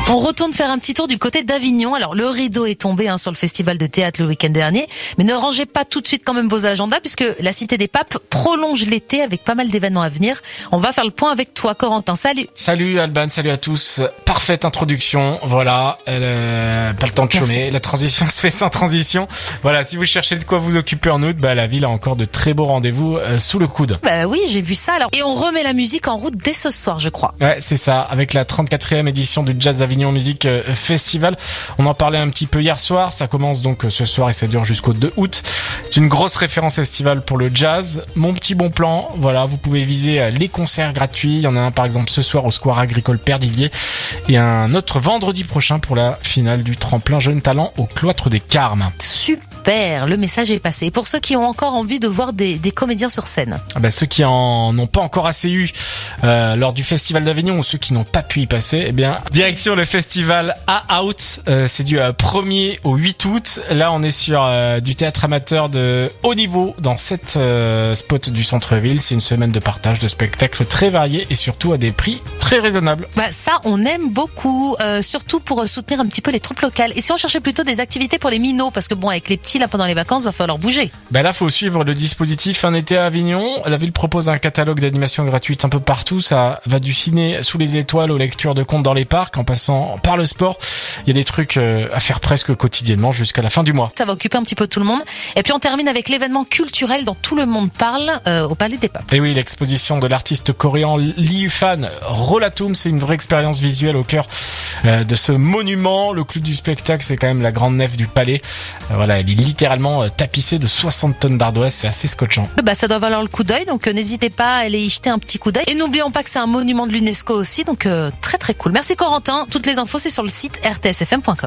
On retourne faire un petit tour du côté d'Avignon. Alors le rideau est tombé sur le festival de théâtre le week-end dernier, mais ne rangez pas tout de suite quand même vos agendas puisque la Cité des Papes prolonge l'été avec pas mal d'événements à venir. On va faire le point avec toi, Corentin. Salut. Salut Alban, salut à tous. Parfaite introduction. Voilà, pas le temps de chômer. Merci. La transition se fait sans transition. Voilà, si vous cherchez de quoi vous occuper en août, la ville a encore de très beaux rendez-vous sous le coude. Oui, j'ai vu ça. Alors, et on remet la musique en route dès ce soir, je crois. Ouais, c'est ça. Avec la 34e édition du Jazz Avignon Music Festival. On en parlait un petit peu hier soir. Ça commence donc ce soir et ça dure jusqu'au 2 août. C'est une grosse référence estivale pour le jazz. Mon petit bon plan. Voilà, vous pouvez viser les concerts gratuits. Il y en a un par exemple ce soir au Square Agricole Perdiguier et un autre vendredi prochain pour la finale du tremplin Jeunes Talents au Cloître des Carmes. Super, le message est passé. Et pour ceux qui ont encore envie de voir des comédiens sur scène, ceux qui en ont pas encore assez eu lors du Festival d'Avignon ou ceux qui n'ont pas pu y passer, direction le festival A-Out. C'est du 1er au 8 août. Là, on est sur du théâtre amateur de haut niveau dans 7 spots du centre-ville. C'est une semaine de partage de spectacles très variés et surtout à des prix très raisonnables. Ça, on aime beaucoup, surtout pour soutenir un petit peu les troupes locales. Et si on cherchait plutôt des activités pour les minots, parce que avec les petits là pendant les vacances, va falloir bouger. Là, faut suivre le dispositif Un été à Avignon. La ville propose un catalogue d'animation gratuite un peu partout. Ça va du ciné sous les étoiles aux lectures de contes dans les parcs, en passant par le sport. Il y a des trucs à faire presque quotidiennement jusqu'à la fin du mois. Ça va occuper un petit peu tout le monde. Et puis on termine avec l'événement culturel dont tout le monde parle au Palais des Papes. Et oui, l'exposition de l'artiste coréen Lee Fan Rolatum, c'est une vraie expérience visuelle au cœur de ce monument. Le clou du spectacle, c'est quand même la grande nef du palais. Voilà, elle est littéralement tapissée de 60 tonnes d'ardoise, c'est assez scotchant. Ça doit valoir le coup d'œil, donc n'hésitez pas à aller y jeter un petit coup d'œil. Et n'oublions pas que c'est un monument de l'UNESCO aussi, donc très très cool. Merci Corentin, toutes les infos c'est sur le site rtsfm.com.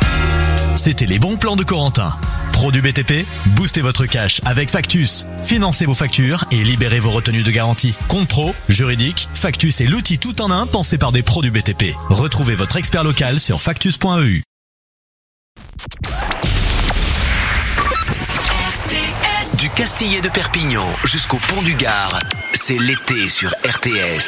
C'était les bons plans de Corentin. Pro du BTP, boostez votre cash avec Factus. Financez vos factures et libérez vos retenues de garantie. Compte pro, juridique, Factus est l'outil tout en un pensé par des pros du BTP. Retrouvez votre expert local sur factus.eu. Du Castillet de Perpignan jusqu'au pont du Gard, c'est l'été sur RTS.